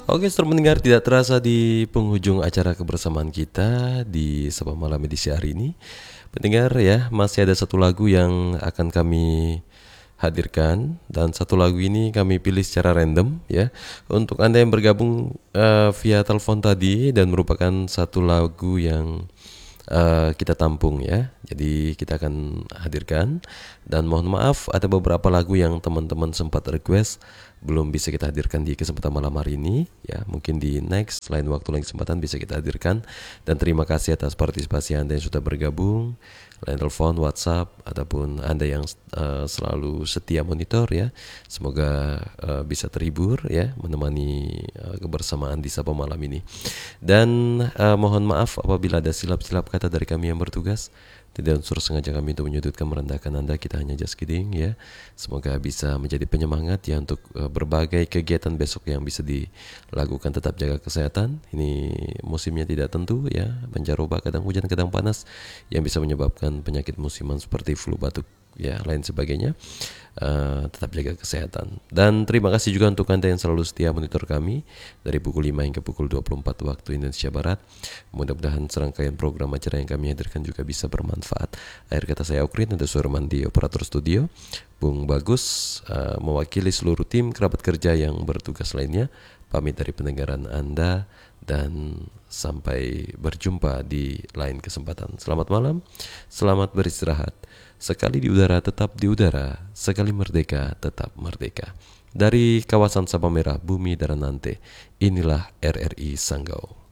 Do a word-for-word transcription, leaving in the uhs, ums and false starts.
Oke, setelah mendengar tidak terasa di penghujung acara kebersamaan kita di Sabah Malam edisi hari ini. Pendengar ya, masih ada satu lagu yang akan kami hadirkan dan satu lagu ini kami pilih secara random ya. Untuk Anda yang bergabung uh, via telepon tadi dan merupakan satu lagu yang uh, kita tampung ya. Jadi kita akan hadirkan dan mohon maaf ada beberapa lagu yang teman-teman sempat request belum bisa kita hadirkan di kesempatan malam hari ini ya, mungkin di next lain waktu lain kesempatan bisa kita hadirkan. Dan terima kasih atas partisipasi Anda yang sudah bergabung, line telepon, WhatsApp, ataupun Anda yang uh, selalu setia monitor ya. Semoga uh, bisa terhibur ya menemani uh, kebersamaan di Sabah malam ini. Dan uh, mohon maaf apabila ada silap-silap kata dari kami yang bertugas. Tidak unsur sengaja kami untuk menyudutkan, merendahkan Anda. Kita hanya just kidding ya. Semoga bisa menjadi penyemangat ya untuk uh, berbagai kegiatan besok yang bisa dilakukan. Tetap jaga kesehatan. Ini musimnya tidak tentu ya, menjaroba, kadang hujan kadang panas, yang bisa menyebabkan penyakit musiman seperti flu, batuk ya lain sebagainya. Uh, tetap jaga kesehatan. Dan terima kasih juga untuk Anda yang selalu setia monitor kami dari pukul lima hingga pukul dua puluh empat waktu Indonesia Barat. Mudah-mudahan serangkaian program acara yang kami hadirkan juga bisa bermanfaat. Akhir kata saya Okrin, ada Surman di operator studio, Bung Bagus uh, mewakili seluruh tim kerabat kerja yang bertugas lainnya. Pamit dari pendengaran Anda dan sampai berjumpa di lain kesempatan. Selamat malam, selamat beristirahat. Sekali di udara tetap di udara, sekali merdeka tetap merdeka. Dari kawasan Sabah Merah, Bumi Daranante, inilah R R I Sanggau.